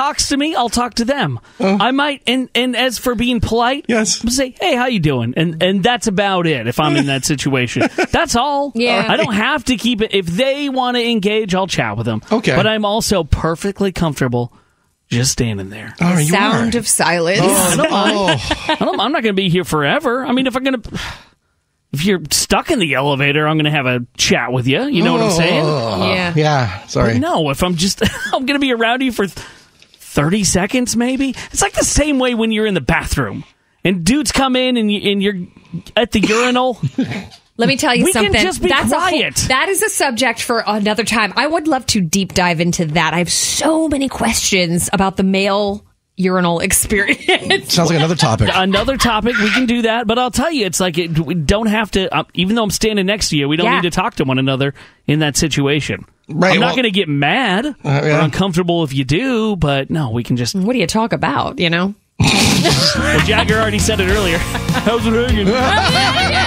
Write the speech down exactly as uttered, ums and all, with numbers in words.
talks to me, I'll talk to them. Oh. I might, and, and as for being polite, yes, I'll say, hey, how you doing? And and that's about it if I'm in that situation. That's all. Yeah. I don't have to keep it. If they want to engage, I'll chat with them. Okay. But I'm also perfectly comfortable just standing there. Oh, you Sound are. of silence. Yeah, I don't mind. Oh. I don't, I'm not going to be here forever. I mean, if I'm going to... If you're stuck in the elevator, I'm going to have a chat with you. You know what I'm saying? Yeah. Yeah, sorry. But no, if I'm just... I'm going to be around you for thirty seconds, maybe. It's like the same way when you're in the bathroom. And dudes come in and, you, and you're at the urinal... Let me tell you we something. Can just be That's quiet. A whole, that is a subject for another time. I would love to deep dive into that. I have so many questions about the male urinal experience. Sounds like another topic. Another topic. We can do that. But I'll tell you, it's like it, we don't have to, uh, even though I'm standing next to you, we don't Yeah. need to talk to one another in that situation. Right, I'm not well- going to get mad Uh, yeah. or uncomfortable if you do, but no, we can just... What do you talk about, you know? Well, Jagger already said it earlier. How's it hanging?